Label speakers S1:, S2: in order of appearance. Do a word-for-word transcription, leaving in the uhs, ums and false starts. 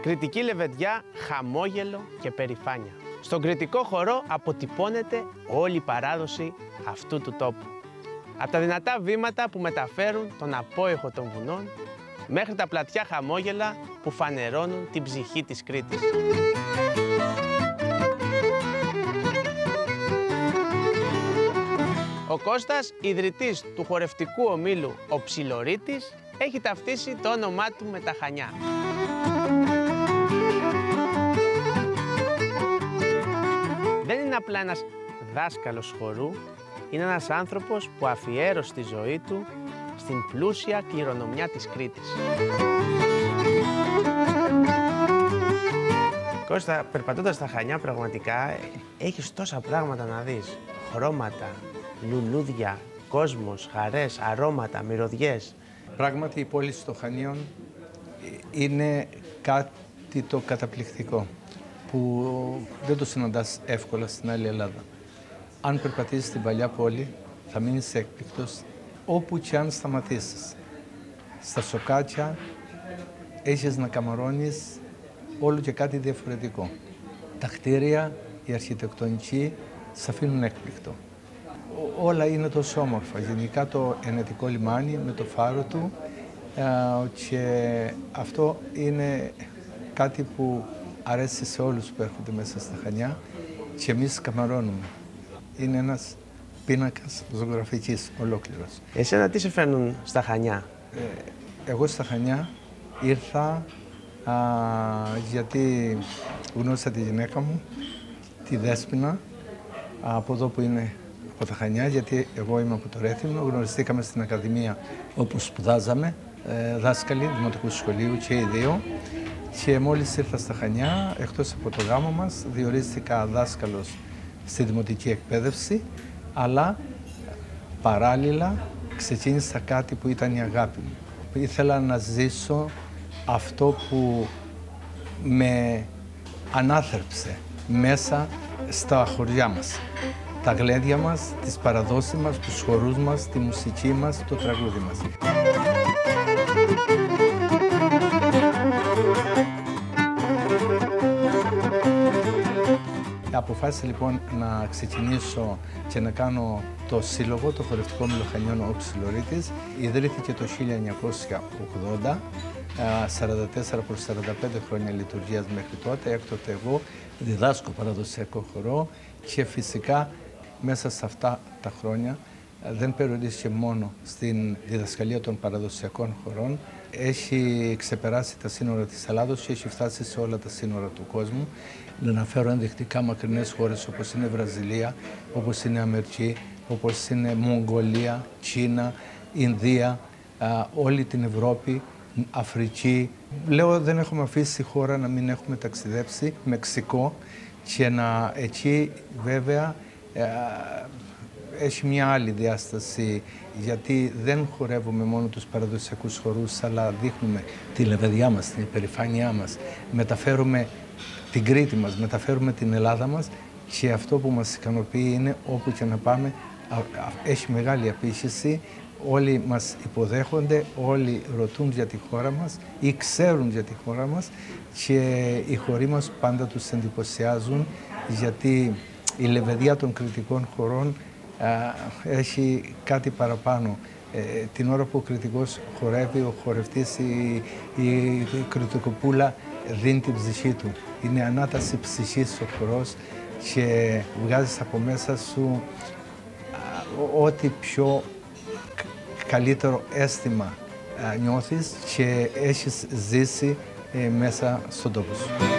S1: Κρητική λεβεδιά, χαμόγελο και περηφάνεια. Στον κρητικό χορό αποτυπώνεται όλη η παράδοση αυτού του τόπου. Από τα δυνατά βήματα που μεταφέρουν τον απόϊχο των βουνών, μέχρι τα πλατιά χαμόγελα που φανερώνουν την ψυχή της Κρήτης. Ο Κώστας, ιδρυτής του χορευτικού ομίλου Ο Ψιλορίτης, έχει ταυτίσει το όνομά του με τα Χανιά. Δεν είναι απλά ένας δάσκαλος χορού, είναι ένας άνθρωπος που αφιέρωσε τη ζωή του στην πλούσια κληρονομιά της Κρήτης. Κώστα, περπατώντας στα Χανιά, πραγματικά έχεις τόσα πράγματα να δεις. Χρώματα, λουλούδια, κόσμος, χαρές, αρώματα, μυρωδιές.
S2: Πράγματι, η πόλη των Χανίων είναι κάτι το καταπληκτικό που δεν το συναντάς εύκολα στην άλλη Ελλάδα. Αν περπατήσεις στην παλιά πόλη, θα μείνεις έκπληκτος όπου και αν σταματήσεις. Στα σοκάκια έχεις να καμαρώνεις όλο και κάτι διαφορετικό. Τα κτίρια, η αρχιτεκτονική, σε αφήνουν έκπληκτο. Όλα είναι τόσο όμορφα. Γενικά το ενετικό λιμάνι με το φάρο του και αυτό είναι κάτι που αρέσει σε όλους που έρχονται μέσα στα Χανιά και εμείς καμαρώνουμε. Είναι ένας πίνακας ζωγραφικής ολόκληρος.
S1: Εσένα τι σε φέρνουν στα Χανιά?
S2: Ε, εγώ στα Χανιά ήρθα α, γιατί γνώρισα τη γυναίκα μου, τη Δέσποινα, από εδώ που είναι από τα Χανιά, γιατί εγώ είμαι από το Ρέθυμνο. Γνωριστήκαμε στην Ακαδημία όπου σπουδάζαμε, ε, δάσκαλοι δημοτικού σχολείου και οι δύο. Και μόλις ήρθα στα Χανιά, εκτός από το γάμο μας, διορίστηκα δάσκαλος στη δημοτική εκπαίδευση, αλλά παράλληλα ξεκίνησα κάτι που ήταν η αγάπη μου. Ήθελα να ζήσω αυτό που με ανάθρεψε μέσα στα χωριά μας. Τα γλέντια μας, τις παραδόσεις μας, τους χορούς μας, τη μουσική μας, το τραγούδι μας. Αποφάσισα λοιπόν να ξεκινήσω και να κάνω το σύλλογο, το χορευτικό ομίλο Χανιών Ο Ψιλορίτης. Ιδρύθηκε το χίλια εννιακόσια ογδόντα, σαράντα τέσσερα προς σαράντα πέντε χρόνια λειτουργίας μέχρι τότε. Έκτοτε εγώ διδάσκω παραδοσιακό χορό και φυσικά μέσα σε αυτά τα χρόνια δεν περιορίστηκε μόνο στην διδασκαλία των παραδοσιακών χορών. Έχει ξεπεράσει τα σύνορα της Ελλάδος και έχει φτάσει σε όλα τα σύνορα του κόσμου. Να αναφέρω ενδεικτικά μακρινές χώρες όπως είναι Βραζιλία, όπως είναι Αμερική, όπως είναι Μογγολία, Κίνα, Ινδία, α, όλη την Ευρώπη, Αφρική. Λέω δεν έχουμε αφήσει χώρα να μην έχουμε ταξιδέψει, Μεξικό, και να εκεί βέβαια α, έχει μια άλλη διάσταση, γιατί δεν χορεύουμε μόνο τους παραδοσιακούς χορούς, αλλά δείχνουμε τη λεβεδιά μας, την υπερηφάνειά μας, μεταφέρουμε την Κρήτη μας, μεταφέρουμε την Ελλάδα μας και αυτό που μας ικανοποιεί είναι όπου και να πάμε έχει μεγάλη απήχηση, όλοι μας υποδέχονται, όλοι ρωτούν για τη χώρα μας ή ξέρουν για τη χώρα μας και οι χοροί μας πάντα τους εντυπωσιάζουν, γιατί η λεβεδιά των κρητικών χορών α, έχει κάτι παραπάνω. Ε, την ώρα που ο κρητικός χορεύει, ο χορευτής, η, η, η κρητικοπούλα δίνει την ψυχή του. Είναι ανάταση ψυχής ο χορός και βγάζεις από μέσα σου α, ό,τι πιο καλύτερο αίσθημα α, νιώθεις και έχεις ζήσει ε, μέσα στον τόπο σου.